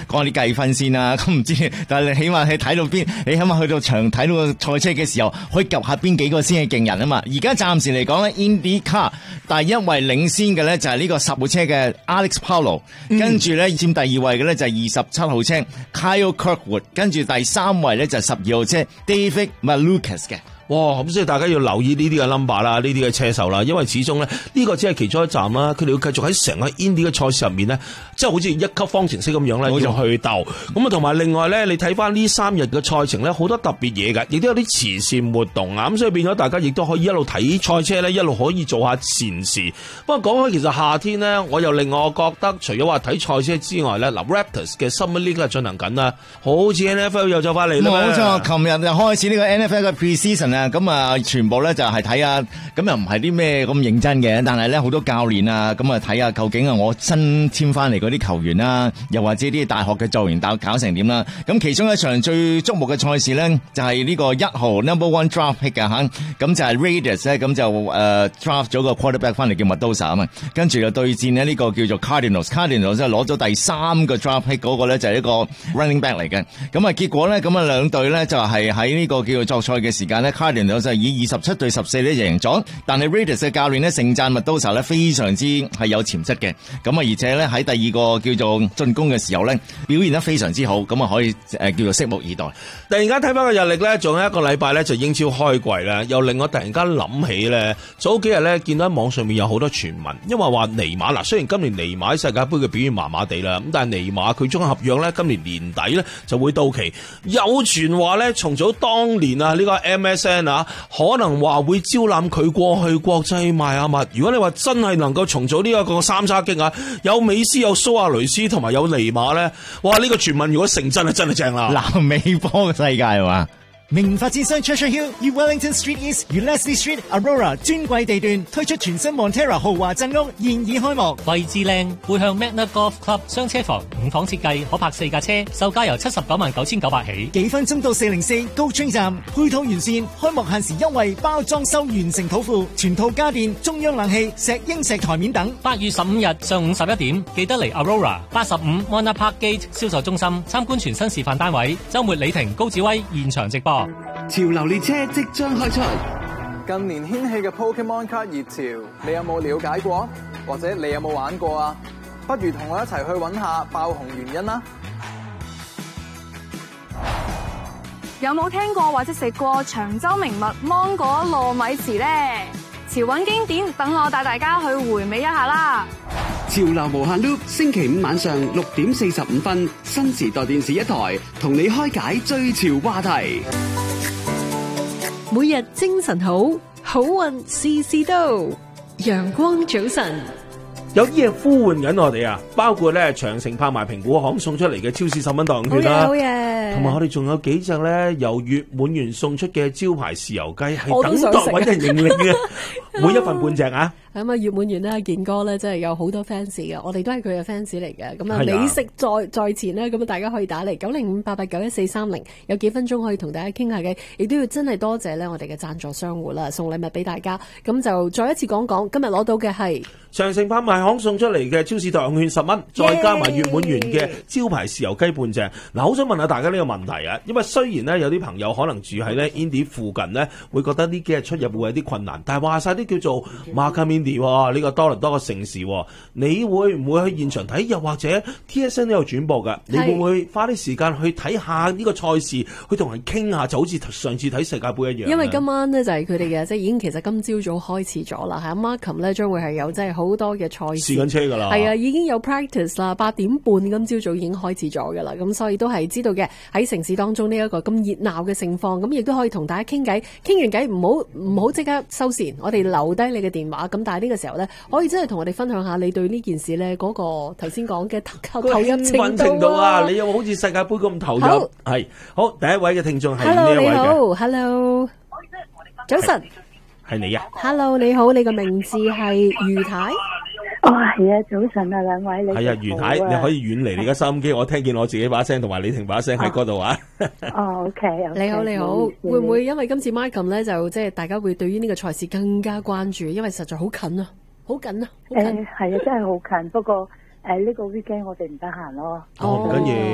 講啲計分先啦。咁唔知，但係你起碼係睇到邊，你起碼去到場睇到個賽車嘅時候，可以及下邊幾個先係勁人啊嘛。而家暫時嚟講咧 ，IndyCar 第一位領先嘅咧就係呢個10號車嘅 Alex Palou，跟住咧佔第二位嘅咧就係27號車 Kyle Kirkwood， 跟住第3位咧就係12號車 David Malukas 嘅。 哇！咁所以大家要留意呢啲嘅 number 啦，呢啲嘅車手啦，因為始終咧呢個只係其中一站啦，佢哋要繼續喺成個 Indy 嘅賽事入面咧，即係好似一級方程式咁樣咧，要去鬥。咁啊，同埋另外咧，你睇翻呢3日嘅賽程咧，好多特別嘢㗎，亦都有啲慈善活動啊，咁所以變咗大家亦都可以一路睇賽車咧，一路可以做下善事。不過講開，其實夏天咧，我又令我覺得除咗話睇賽車之外咧，嗱 Raptors 嘅 Summer League 係進行緊啦，好似 NFL 又走翻嚟啦。 冇錯，琴日就開始呢個 NFL 嘅 Pre-season。咁啊，全部咧就係睇下，咁又唔係啲咩咁認真嘅，但係咧好多教練啊，咁啊睇下究竟啊我新簽翻嚟嗰啲球員啦，又或者啲大學嘅做員搞成點啦。咁其中一場最矚目嘅賽事咧，就係呢個1號 Number One Draft Pick 嘅吓，咁就係 Raiders 咧，咁就draft 咗個 quarterback 翻嚟叫 Mendoza 啊嘛，跟住就對戰呢個叫做 Cardinals 即係攞咗第3個 draft pick 嗰個咧就係一個 running back 嚟嘅。咁啊結果咧，咁啊兩隊咧就係喺呢個叫做作賽嘅時間咧 Cardinals就以27-14咧贏咗，但係 Raiders 嘅教練咧盛讚 Mendoza 咧非常之係有潛質嘅，咁啊而且咧喺第二個叫做進攻嘅時候咧表現得非常之好，咁啊可以叫做拭目以待。 突然間睇翻個日曆咧，仲有一個禮拜咧就英超開季啦，又令我突然間諗起咧，早幾日咧見到喺網上面有好多傳聞，因為話尼馬嗱，雖然今年尼馬喺世界盃嘅表現麻麻地啦，咁但係尼馬佢中合約咧今年年底咧就會到期，有傳話咧重組當年啊呢個 MSN 啊。可能話會招攬佢過去國際邁阿密。如果你話真係能夠重組呢一個三叉戟啊，有美斯、有蘇亞雷斯同埋有尼馬咧，哇！呢個傳聞如果成真係真係正啦。 南美波嘅世界係嘛？ 名發展商 Treasure Hill 與 Wellington Street East 與 Leslie Street Aurora 尊貴地段推出全新 Montera 豪華鎮屋，現已開幕。 位置靚，背向 Magna Golf Club 雙車房，5房設計，可泊4架車，售價由799900起。 幾分鐘到404高村站，配套完善，開幕限時優惠，包裝修完成土庫，全套家電、中央冷氣、石英石台面等。 8月15日上午11點，記得嚟 Aurora 85 Mona Park Gate 銷售中心參觀全新示範單位。週末李婷、高志威現場直播。 潮流列車即將開出， 近年掀起嘅 Pokemon 卡熱潮，你有冇了解過？或者你有冇玩過啊？不如同我一齊去揾下爆紅原因啦！ 有冇聽過或者食過長洲名物芒果糯米糍呢？潮韻經典，等我帶大家去回味一下啦！ 潮流無限 loop， 星期五晚上6點45分，新時代電視一台，同你開解最潮話題。 每日精神好，好運事事都。陽光早晨。 有啲嘢呼喚緊我哋啊，包括咧長城拍賣評估行送出嚟嘅超市10蚊代用券啦， 好嘢， 同埋我哋仲有幾隻咧由月滿園送出嘅招牌豉油雞，係等待揾人認領嘅，每一份半隻啊！ 咁啊，月滿園咧，健哥咧真係有好多 fans 嘅，我哋都係佢嘅 fans 嚟嘅。咁啊，美食在前咧，咁啊，大家可以打嚟90588911430，有幾分鐘可以同大家傾下嘅，亦都要真係多謝咧我哋嘅贊助商戶啦，送禮物俾大家。咁就再一次講講，今日攞到嘅係長城拍賣行送出嚟嘅超市代用券10蚊，再加埋月滿園嘅招牌豉油雞半隻。嗱，好想問下大家呢個問題啊，因為雖然咧有啲朋友可能住喺咧 Indy 附近咧，會覺得呢幾日出入會有啲困難，但係話晒啲叫做 Markham呢個多倫多嘅城市，你會唔會去現場睇？又或者 TSN 都有轉播㗎，你會唔會花啲時間去睇下呢個賽事，去同人傾下，就好似上次睇世界盃一樣？因為今晚呢就係佢哋嘅，即係已經其實今朝早開始咗啦，係 Markham 咧將會係有即係好多嘅賽事試緊車㗎啦， 係啊，已經有 practice 啦，8點半今朝早已經開始咗㗎啦，咁所以都係知道嘅喺城市當中呢一個咁熱鬧嘅情況，咁亦都可以同大家傾偈，傾完偈唔好即刻收線，我哋留低你嘅電話，咁但係呢個時候咧，可以真係同我哋分享下你對呢件事咧嗰個頭先講嘅投入程度啊！ 你有冇好似世界盃咁投入？係好，第一位嘅聽眾係呢一位嘅。 Hello， 早晨， 係你啊 ！Hello， 你好，你個名字係余太。 哦，係啊，早晨啊，兩位你係啊，余太，你可以遠離你嘅收音機，我聽見我自己把聲同埋李婷把聲喺嗰度啊。 哦，OK， 你好，你好，會唔會因為今次 Markham 咧就即係大家會對於呢個賽事更加關注，因為實在好近啊，好緊啊，好近。 係啊，真係好近，不過呢個 weekend 我哋唔得閒咯。 唔緊要。